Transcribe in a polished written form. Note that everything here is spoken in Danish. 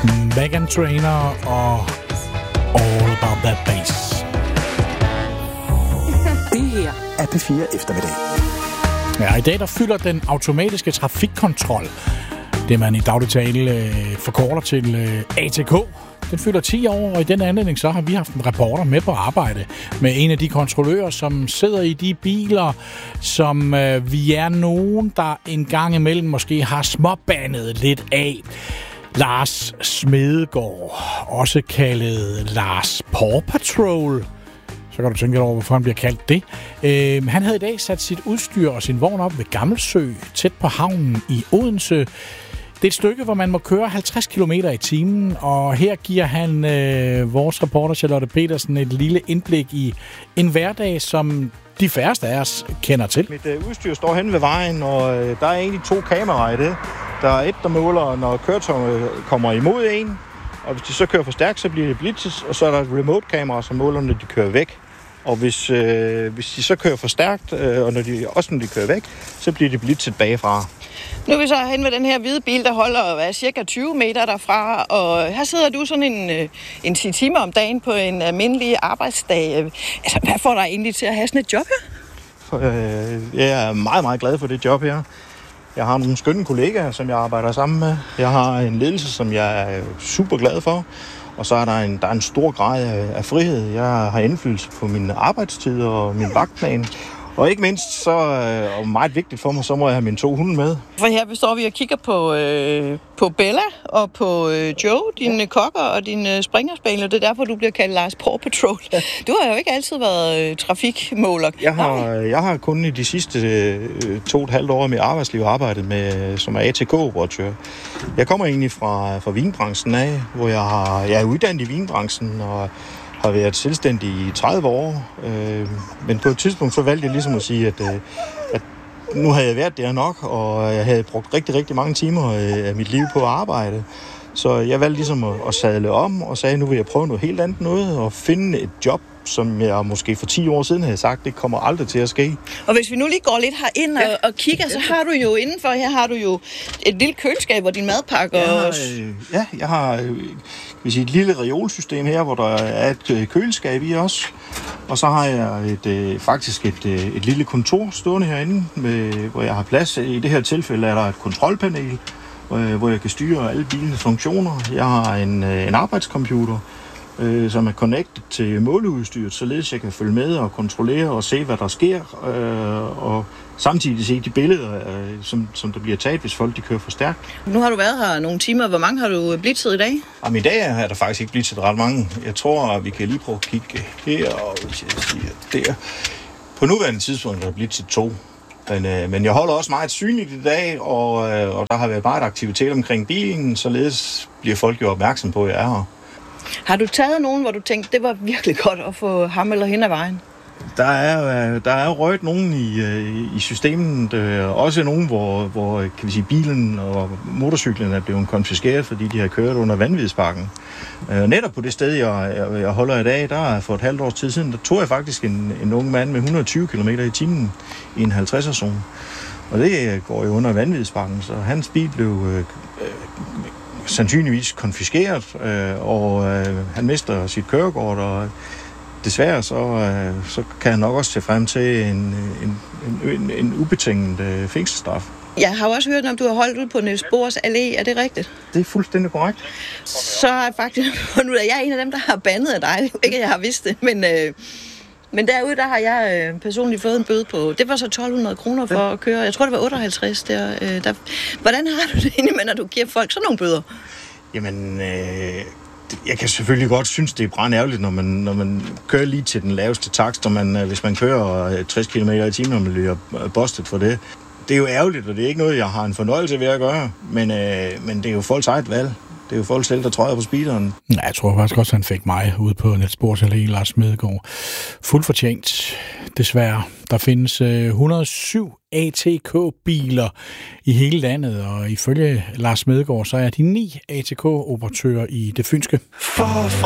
Meghan Trainor og All About That Bass. Det her er P4 Eftermiddag. Ja, i dag der fylder den automatiske trafikkontrol, det man i daglig tale forkorter til ATK. Den fylder 10 år, og i den anledning så har vi haft en reporter med på arbejde med en af de kontrollører, som sidder i de biler, som vi er nogen, der en gang imellem måske har småbandet lidt af. Lars Smedegaard, også kaldet Lars Paw Patrol. Så kan du tænke over, hvorfor han bliver kaldt det. Han havde i dag sat sit udstyr og sin vogn op ved Gammelsø, tæt på havnen i Odense. Det er et stykke, hvor man må køre 50 km i timen, og her giver han vores reporter Charlotte Petersen et lille indblik i en hverdag, som de færreste af os kender til. Mit udstyr står hen ved vejen, og der er egentlig 2 kameraer i det. Der er et, der måler, når køretøjet kommer imod en, og hvis de så kører for stærkt, så bliver det blitzet, og så er der et remote-kamera, som måler, når de kører væk. Og hvis de så kører for stærkt, og når de kører væk, så bliver de blitzet bagfra. Nu er vi så hen ved den her hvide bil, der holder cirka 20 meter derfra, og her sidder du sådan en 10 timer om dagen på en almindelig arbejdsdag. Altså, hvad får dig egentlig til at have sådan et job her? Jeg er meget, meget glad for det job her. Jeg har nogle skønne kollegaer, som jeg arbejder sammen med. Jeg har en ledelse, som jeg er super glad for. Og så er der en stor grad af frihed. Jeg har indflydelse på min arbejdstid og min vagtplan. Og ikke mindst, så og meget vigtigt for mig, så må jeg have mine 2 hunde med. For her består vi og kigger på Bella og på Joe, dine kokker og dine springerspaniel. Det er derfor, du bliver kaldt Lars Paw Patrol. Du har jo ikke altid været trafikmåler. Jeg har kun i de sidste 2,5 år af mit arbejdsliv arbejdet med som ATK-operatør. Jeg kommer egentlig fra vinbranchen af, hvor jeg er uddannet i vinbranchen og har været selvstændig i 30 år. Men på et tidspunkt så valgte jeg ligesom at sige, at nu havde jeg været der nok, og jeg havde brugt rigtig, rigtig mange timer af mit liv på at arbejde. Så jeg valgte ligesom at sadle om og sagde, nu vil jeg prøve noget helt andet noget og finde et job, som jeg måske for 10 år siden havde sagt, det kommer aldrig til at ske. Og hvis vi nu lige går lidt herind og kigger, så har du jo indenfor, her har du jo et lille køleskab, hvor din madpakke jeg har et lille reolsystem her, hvor der er et køleskab i også. Og så har jeg faktisk et lille kontor stående herinde, hvor jeg har plads. I det her tilfælde er der et kontrolpanel, hvor jeg kan styre alle bilens funktioner. Jeg har en arbejdscomputer, som er connected til måleudstyret, således jeg kan følge med og kontrollere og se, hvad der sker, og samtidig se de billeder, som der bliver taget, hvis folk de kører for stærkt. Nu har du været her nogle timer. Hvor mange har du blitzet i dag? Jamen, i dag er der faktisk ikke blitzet ret mange. Jeg tror, at vi kan lige prøve at kigge her, og hvis jeg siger der. På nuværende tidspunkt er der blitzet 2. Men jeg holder også meget synligt i dag, og der har været meget aktivitet omkring bilen, således bliver folk jo opmærksom på, at jeg er her. Har du taget nogen, hvor du tænkte, det var virkelig godt at få ham eller hende af vejen? Der er røget nogen i systemet, også nogen, hvor kan vi sige, bilen og motorcyklen er blevet konfiskeret, fordi de har kørt under vanvidsbakken. Netop på det sted, jeg holder i dag, der for et halvt års tid siden, der tog jeg faktisk en ung mand med 120 km i timen i en 50'er-zone. Og det går jo under vanvidsbakken, så hans bil blev sandsynligvis konfiskeret, og han mister sit kørekort, og desværre så kan han nok også se frem til en ubetinget fængselsstraf. Jeg har også hørt, om du har holdt ud på Niels Bohrs Allé. Er det rigtigt? Det er fuldstændig korrekt. Så har jeg faktisk fundet ud af, at jeg er en af dem, der har bandet af dig. Ikke, at jeg har vidst det, men derude, der har jeg personligt fået en bøde på. Det var så 1.200 kroner for at køre. Jeg tror, det var 58 der. Hvordan har du det egentlig med, når du giver folk sådan nogle bøder? Jamen, jeg kan selvfølgelig godt synes, det er brandærgerligt, når man kører lige til den laveste takst, hvis man kører 60 km i timen, og man bliver bustet for det. Det er jo ærgerligt, og det er ikke noget, jeg har en fornøjelse ved at gøre, men det er jo folks eget valg. Det er jo folk selv, der træder på speederen. Ja, jeg tror faktisk også, han fik mig ude på Niels Bohrs Allé, Lars Smedegaard. Fuldt fortjent, desværre. Der findes 107 ATK-biler i hele landet, og ifølge Lars Smedegaard, så er de 9 ATK-operatører i det fynske.